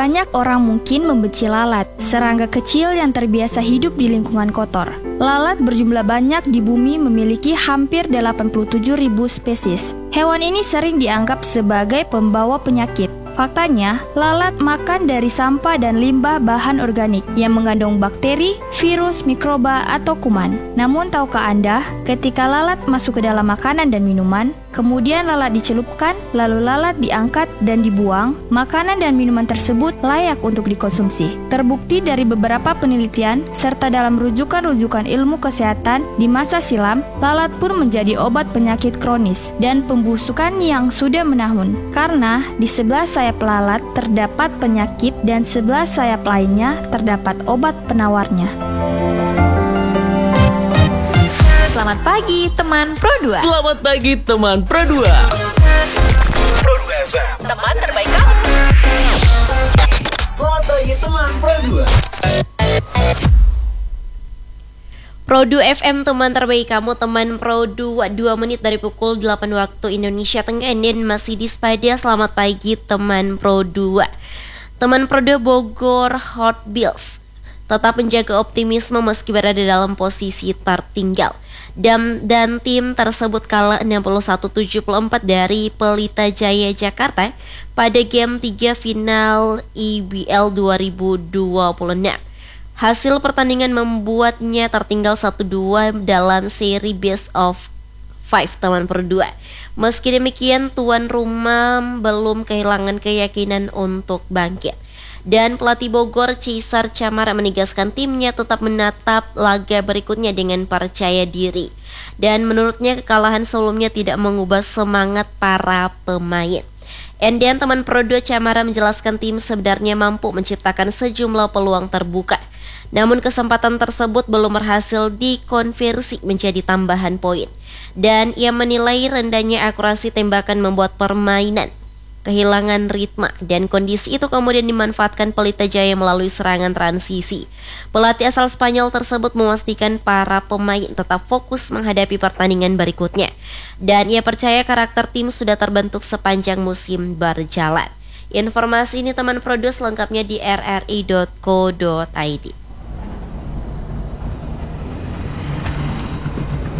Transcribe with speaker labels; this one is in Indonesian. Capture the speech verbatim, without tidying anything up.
Speaker 1: Banyak orang mungkin membenci lalat, serangga kecil yang terbiasa hidup di lingkungan kotor. Lalat berjumlah banyak di bumi memiliki hampir delapan puluh tujuh ribu spesies. Hewan ini sering dianggap sebagai pembawa penyakit. Faktanya, lalat makan dari sampah dan limbah bahan organik yang mengandung bakteri, virus, mikroba, atau kuman. Namun tahukah Anda, ketika lalat masuk ke dalam makanan dan minuman, kemudian lalat dicelupkan, lalu lalat diangkat dan dibuang, makanan dan minuman tersebut layak untuk dikonsumsi. Terbukti dari beberapa penelitian, serta dalam rujukan-rujukan ilmu kesehatan di masa silam, lalat pun menjadi obat penyakit kronis dan pembusukan yang sudah menahun. Karena di sebelah sayap lalat terdapat penyakit dan sebelah sayap lainnya terdapat obat penawarnya.
Speaker 2: Selamat pagi teman Pro dua.
Speaker 3: Selamat pagi teman Pro dua.
Speaker 4: Pro dua F M, teman terbaik kamu.
Speaker 3: Selamat pagi teman Pro dua.
Speaker 5: Pro dua F M, teman terbaik kamu, teman Pro dua. Dua menit dari pukul delapan waktu Indonesia Tengah dan masih di Spadia. Selamat pagi teman Pro dua. Teman Pro dua Bogor Hot Bills tetap menjaga optimisme meski berada dalam posisi tertinggal. Dan, dan tim tersebut kalah enam puluh satu tujuh puluh empat dari Pelita Jaya Jakarta pada game tiga final I B L dua ribu dua puluh enam. Hasil pertandingan membuatnya tertinggal satu dua dalam seri best of five teman Pro dua. Meski demikian, tuan rumah belum kehilangan keyakinan untuk bangkit. Dan pelatih Bogor Caesar Camara menegaskan timnya tetap menatap laga berikutnya dengan percaya diri. Dan menurutnya kekalahan sebelumnya tidak mengubah semangat para pemain. Kemudian teman Pro dua Camara menjelaskan tim sebenarnya mampu menciptakan sejumlah peluang terbuka. Namun kesempatan tersebut belum berhasil dikonversi menjadi tambahan poin. Dan ia menilai rendahnya akurasi tembakan membuat permainan kehilangan ritme, dan kondisi itu kemudian dimanfaatkan Pelita Jaya melalui serangan transisi. Pelatih asal Spanyol tersebut memastikan para pemain tetap fokus menghadapi pertandingan berikutnya. Dan ia percaya karakter tim sudah terbentuk sepanjang musim berjalan. Informasi ini teman Pro dua selengkapnya di r r i dot co dot i d.